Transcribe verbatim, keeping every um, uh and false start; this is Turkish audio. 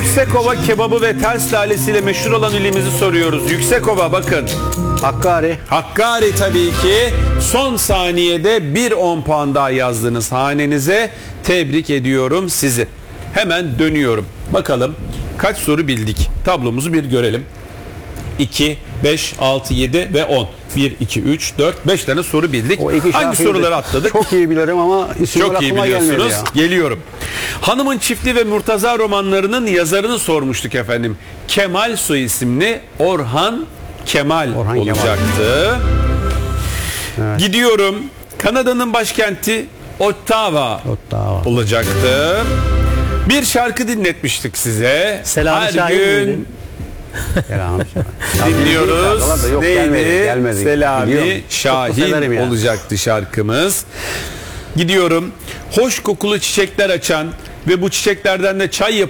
Yüksekova kebabı ve ters lalesiyle meşhur olan ilimizi soruyoruz. Yüksekova bakın. Hakkari. Hakkari tabii ki. Son saniyede bir on puan daha yazdınız hanenize. Tebrik ediyorum sizi. Hemen dönüyorum. Bakalım kaç soru bildik? Tablomuzu bir görelim. iki, beş, altı, yedi ve on. bir, iki, üç, dört, beş tane soru bildik. Hangi soruları atladık? Çok iyi bilirim ama isim Çok iyi biliyorsunuz. Geliyorum. Hanımın Çiftliği ve Murtaza romanlarının yazarını sormuştuk efendim. Kemal soy isimli Orhan Kemal Orhan olacaktı. Kemal. Evet. Gidiyorum. Kanada'nın başkenti Ottawa, Ottawa olacaktı. Bir şarkı dinletmiştik size. Selami Her Şahin gün miydi? dinliyoruz. Yok, Neydi? gelmedi, gelmedi. Selami Biliyorum. Şahin olacaktı şarkımız. Gidiyorum. Hoş kokulu çiçekler açan ve bu çiçeklerden de çay